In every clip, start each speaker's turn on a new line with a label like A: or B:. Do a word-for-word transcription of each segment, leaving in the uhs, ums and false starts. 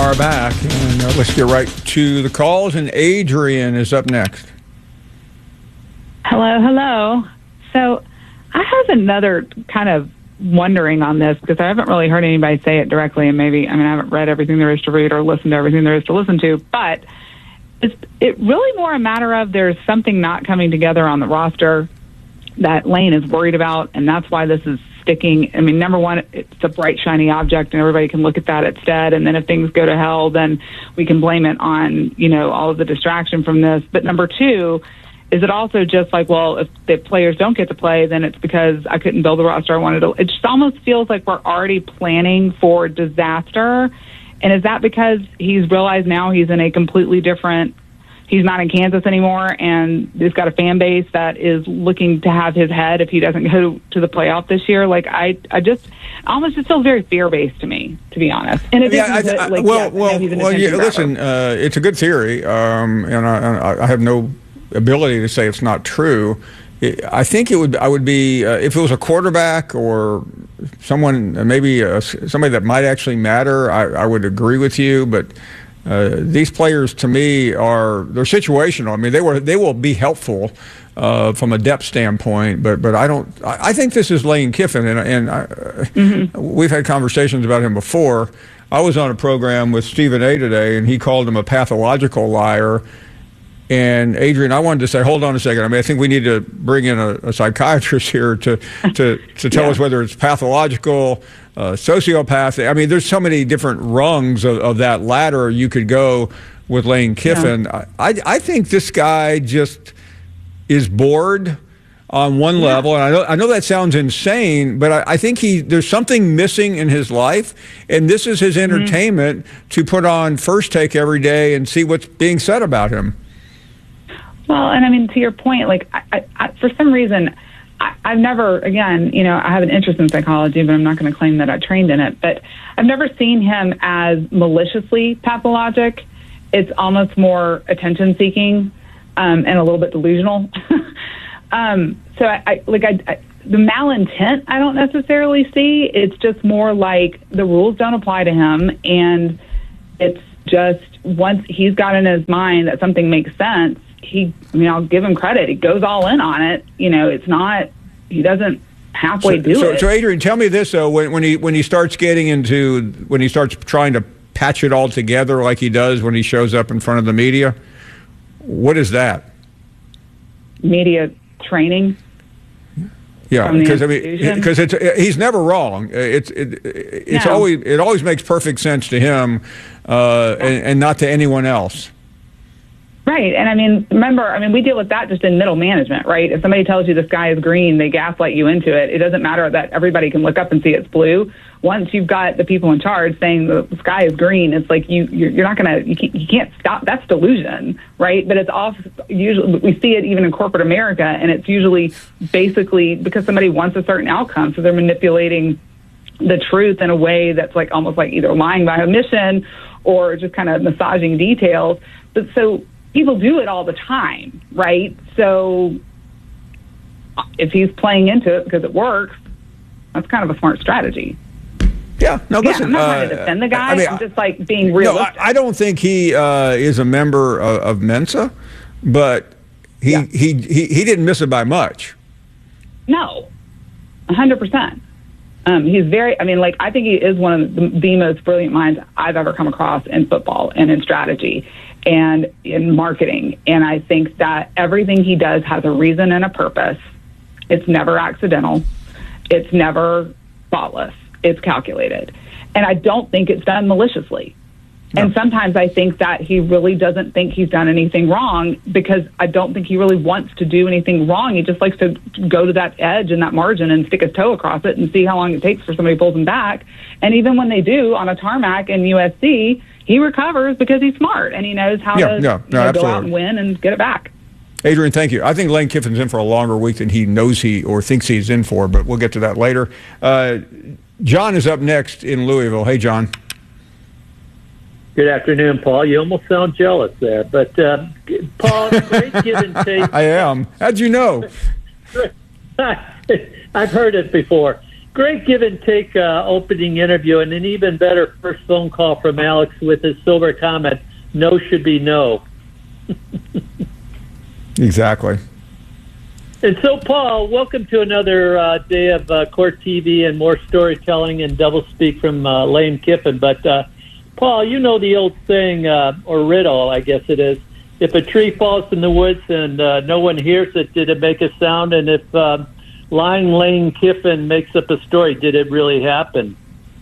A: are back, and uh, let's get right to the calls, and Adrian is up next.
B: Hello, hello. So I have another kind of wondering on this, because I haven't really heard anybody say it directly, and maybe, I mean, I haven't read everything there is to read or listened to everything there is to listen to, but it's it really more a matter of there's something not coming together on the roster that Lane is worried about, and that's why this is sticking. I mean, number one, it's a bright, shiny object, and everybody can look at that instead. And then if things go to hell, then we can blame it on, you know, all of the distraction from this. But number two, is it also just like, well, if the players don't get to play, then it's because I couldn't build the roster I wanted to. It just almost feels like we're already planning for disaster. And is that because he's realized now he's in a completely different, he's not in Kansas anymore, and he's got a fan base that is looking to have his head if he doesn't go to the playoff this year? Like, I, I just almost just feels very fear-based to me, to be honest. And it
A: yeah,
B: is
A: I, I,
B: like,
A: well,
B: yes,
A: well, well. Yeah, listen, uh, it's a good theory, um, and I, I have no ability to say it's not true. I think it would. I would be uh, if it was a quarterback or someone, maybe uh, somebody that might actually matter. I, I would agree with you, but uh, these players, to me, are they're situational. I mean, they were they will be helpful uh, from a depth standpoint, but but I don't. I, I think this is Lane Kiffin, and and I, mm-hmm. we've had conversations about him before. I was on a program with Stephen A. today, and he called him a pathological liar. And Adrian, I wanted to say, hold on a second. I mean, I think we need to bring in a, a psychiatrist here to to, to tell yeah. us whether it's pathological, uh, sociopath. I mean, there's so many different rungs of, of that ladder you could go with Lane Kiffin. Yeah. I I think this guy just is bored on one yeah. level, and I know I know that sounds insane, but I, I think he there's something missing in his life, and this is his entertainment mm-hmm. to put on First Take every day and see what's being said about him.
B: Well, and I mean, to your point, like, I, I, for some reason, I, I've never, again, you know, I have an interest in psychology, but I'm not going to claim that I trained in it. But I've never seen him as maliciously pathologic. It's almost more attention-seeking um, and a little bit delusional. um, so, I, I like, I, I, the malintent I don't necessarily see. It's just more like the rules don't apply to him, and it's just once he's got in his mind that something makes sense, he, I mean, I'll give him credit. He goes all in on it. You know, it's not, he doesn't halfway
A: so,
B: do
A: so,
B: it.
A: So, Adrian, tell me this, though, when, when he when he starts getting into, when he starts trying to patch it all together like he does when he shows up in front of the media, what is that?
B: Media training?
A: Yeah, because I mean, because it's he's never wrong. It's it, it's no. always it always makes perfect sense to him, uh, yeah. and, and not to anyone else.
B: Right. And I mean, remember, I mean, we deal with that just in middle management, right? If somebody tells you the sky is green, they gaslight you into it. It doesn't matter that everybody can look up and see it's blue. Once you've got the people in charge saying the sky is green, it's like you, you're, you're not going to, you can't, you can't stop. That's delusion, right? But it's off. Usually we see it even in corporate America, and it's usually basically because somebody wants a certain outcome. So they're manipulating the truth in a way that's like almost like either lying by omission or just kind of massaging details. But so, people do it all the time, right? So if he's playing into it because it works, that's kind of a smart strategy.
A: Yeah, no, listen.
B: Yeah, I'm not
A: uh,
B: trying to defend the guy.
A: I mean,
B: I'm just like being realistic.
A: No, I, I don't think he uh, is a member of, of Mensa, but he, yeah. he he he didn't miss it by much.
B: No, one hundred percent. Um, he's very, I mean, like, I think he is one of the, the most brilliant minds I've ever come across in football and in strategy and in marketing. And I think that everything he does has a reason and a purpose. It's never accidental. It's never thoughtless. It's calculated. And I don't think it's done maliciously. No. And sometimes I think that he really doesn't think he's done anything wrong because I don't think he really wants to do anything wrong. He just likes to go to that edge and that margin and stick his toe across it and see how long it takes for somebody to pull him back. And even when they do on a tarmac in U S C, he recovers because he's smart and he knows how
A: yeah,
B: to
A: yeah,
B: you know, go out and win and get it back.
A: Adrian, thank you. I think Lane Kiffin's in for a longer week than he knows he or thinks he's in for, but we'll get to that later. Uh, John is up next in Louisville. Hey, John.
C: Good afternoon, Paul. You almost sound jealous there. But, uh, Paul, great give and take.
A: I am. How'd you know?
C: I've heard it before. great give and take uh, opening interview, and an even better first phone call from Alex with his silver comment, no should be no.
A: Exactly.
C: And so, Paul, welcome to another uh, day of uh, Court T V and more storytelling and doublespeak from uh, Lane Kiffin. But, uh, Paul, you know the old saying, uh, or riddle, I guess it is, if a tree falls in the woods and uh, no one hears it, did it make a sound? And if uh, lying Lane Kiffin makes up a story, did it really happen?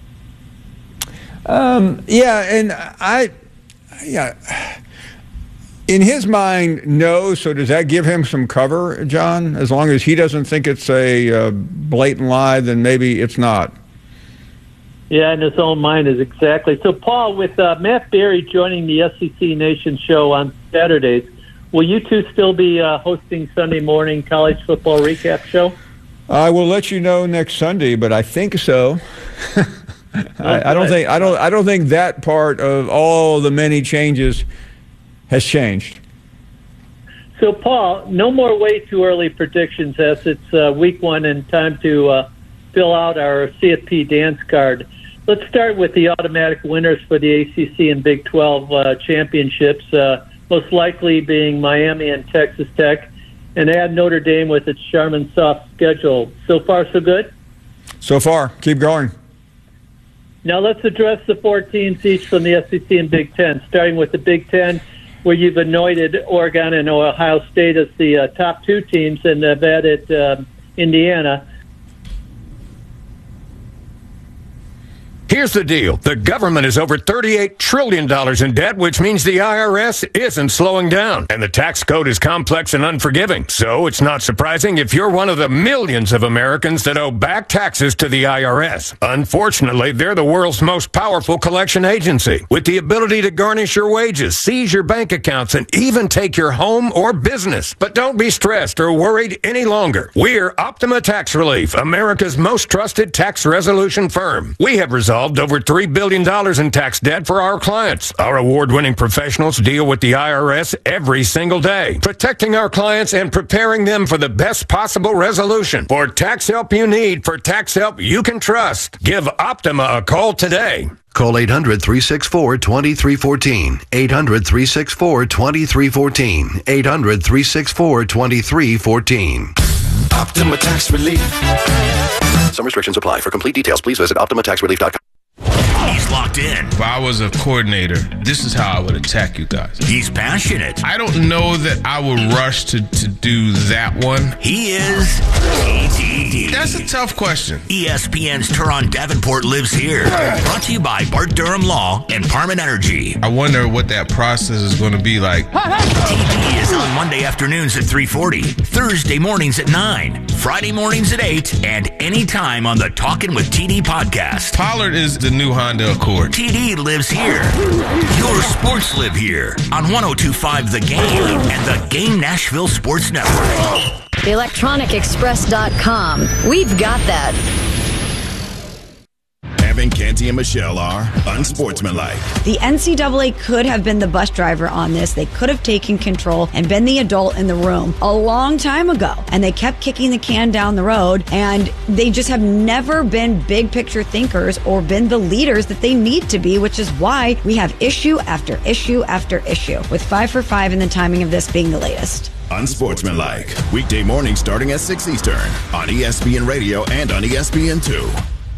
A: Um, yeah, and I, yeah, in his mind, no. So does that give him some cover, John? As long as he doesn't think it's a uh, blatant lie, then maybe it's not.
C: Yeah, in his own mind is exactly. So, Paul, with uh, Matt Berry joining the S E C Nation show on Saturdays, will you two still be uh, hosting Sunday morning college football recap show?
A: I will let you know next Sunday, but I think so. I, I don't think I don't I don't think that part of all the many changes has changed.
C: So, Paul, no more way too early predictions as it's uh, week one and time to uh, fill out our C F P dance card. Let's start with the automatic winners for the A C C and Big twelve uh, championships, uh, most likely being Miami and Texas Tech, and add Notre Dame with its Charmin soft schedule. So far, so good?
A: So far. Keep going.
C: Now let's address the four teams each from the S E C and Big Ten, starting with the Big Ten, where you've anointed Oregon and Ohio State as the uh, top two teams, and have added uh, Indiana.
D: Here's the deal. The government is over thirty-eight trillion dollars in debt, which means the I R S isn't slowing down. And the tax code is complex and unforgiving. So it's not surprising if you're one of the millions of Americans that owe back taxes to the I R S. Unfortunately, they're the world's most powerful collection agency, with the ability to garnish your wages, seize your bank accounts, and even take your home or business. But don't be stressed or worried any longer. We're Optima Tax Relief, America's most trusted tax resolution firm. We have resolved over three billion dollars in tax debt for our clients. Our award-winning professionals deal with the I R S every single day, protecting our clients and preparing them for the best possible resolution. For tax help you need, for tax help you can trust, give Optima a call today.
E: Call eight hundred, three six four, two three one four. eight hundred, three six four, two three one four. eight hundred, three six four, two three one four.
F: Optima Tax Relief.
E: Some restrictions apply. For complete details, please visit optima tax relief dot com.
F: He's locked in.
G: If I was a coordinator, this is how I would attack you guys.
F: He's passionate.
G: I don't know that I would rush to, to do that one.
F: He is A T D.
G: That's a tough question.
F: E S P N's Turon Davenport lives here. Brought to you by Bart Durham Law and Parman Energy.
G: I wonder what that process is going to be like.
F: T D is on Monday afternoons at three forty, Thursday mornings at nine, Friday mornings at eight, and anytime on the Talkin' with T D podcast.
G: Pollard is the new Honda Accord.
F: T D lives here. Your sports live here on one oh two point five The Game and the Game Nashville Sports Network.
H: the electronic express dot com. We've got that.
I: Evan, Canty, and Michelle are unsportsmanlike.
J: The N C double A could have been the bus driver on this. They could have taken control and been the adult in the room a long time ago. And they kept kicking the can down the road, and they just have never been big picture thinkers or been the leaders that they need to be, which is why we have issue after issue after issue, with five for five and the timing of this being the latest.
I: Unsportsmanlike. Weekday mornings starting at six Eastern on E S P N Radio and on E S P N two.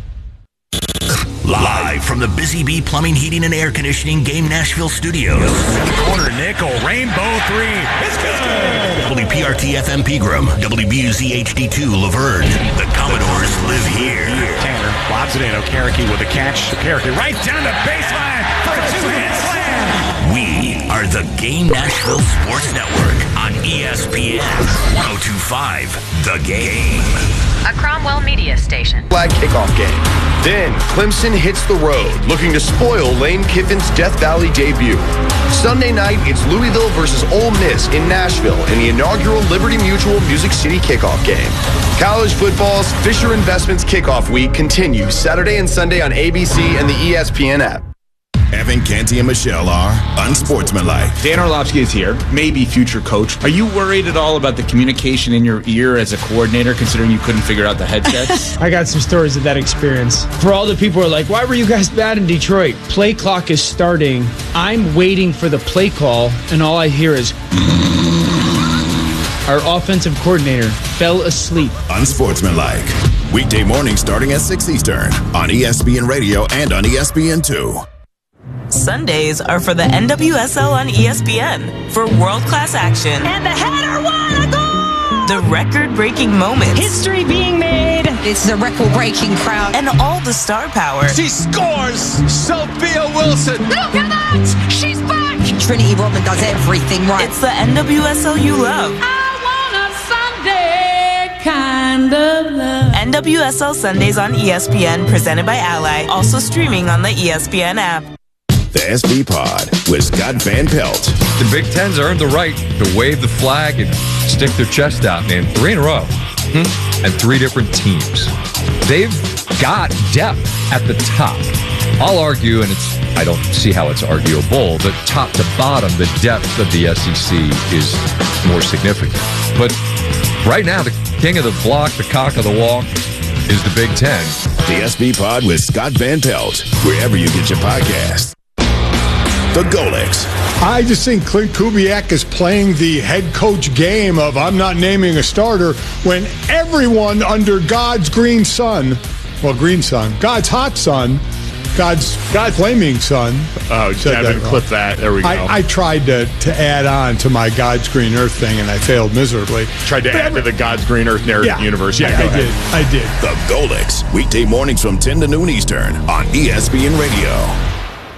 F: Live from the Busy Bee Plumbing, Heating, and Air Conditioning Game Nashville Studios. Corner nickel, rainbow three. It's good. W P R T F M Pegram, W B U Z H D two Laverne. The Commodores live here.
K: Tanner lobs it in. Okereke with a catch. Okereke right down the baseline for a two-hand slam.
F: We are the Game Nashville Sports Network on E S P N one oh two point five The Game.
L: A Cromwell media station.
M: Flag kickoff game. Then Clemson hits the road, looking to spoil Lane Kiffin's Death Valley debut. Sunday night, it's Louisville versus Ole Miss in Nashville in the inaugural Liberty Mutual Music City kickoff game. College football's Fisher Investments kickoff week continues Saturday and Sunday on A B C and the E S P N app.
I: Evan think Canty and Michelle are unsportsmanlike.
N: Dan Orlovsky is here, maybe future coach. Are you worried at all about the communication in your ear as a coordinator, considering you couldn't figure out the headsets?
O: I got some stories of that experience. For all the people who are like, why were you guys bad in Detroit? Play clock is starting. I'm waiting for the play call, and all I hear is... Our offensive coordinator fell asleep.
I: Unsportsmanlike. Weekday morning starting at six Eastern on E S P N Radio and on E S P N two.
P: Sundays are for the N W S L on E S P N for world-class action.
Q: And the header won a goal!
P: The record-breaking moments.
Q: History being made.
P: It's the record-breaking crowd. And all the star power.
R: She scores! Sophia Wilson!
Q: Look at that! She's back!
P: Trinity Rodman does everything right. It's the N W S L you love.
Q: Kind of love.
P: N W S L Sundays on E S P N, presented by Ally. Also streaming on the E S P N app.
I: The S B Pod with Scott Van Pelt.
S: The Big Ten's earned the right to wave the flag and stick their chest out, man. Three in a row. Hmm? And three different teams. They've got depth at the top. I'll argue, and it's I don't see how it's arguable, but top to bottom, the depth of the S E C is more significant. But right now, the king of the block, the cock of the walk, is the Big Ten.
I: The S B Pod with Scott Van Pelt, wherever you get your podcasts. The Golics.
T: I just think Clint Kubiak is playing the head coach game of I'm not naming a starter when everyone under God's green sun, well, green sun, God's hot sun, God's God's flaming sun.
U: Oh, Kevin, clip that. There we go.
T: I, I tried to, to add on to my God's green earth thing, and I failed miserably.
U: Tried to but add every, to the God's green earth narrative
T: yeah,
U: universe. Yeah,
T: I, I did. I did.
I: The Golics, weekday mornings from ten to noon Eastern on E S P N Radio.